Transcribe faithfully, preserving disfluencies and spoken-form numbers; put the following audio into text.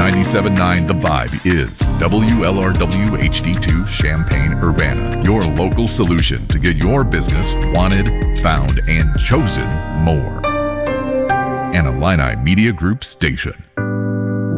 ninety-seven point nine The Vibe is W L R W H D two Champaign-Urbana, your local solution to get your business wanted, found, and chosen more. An Illini Media Group station.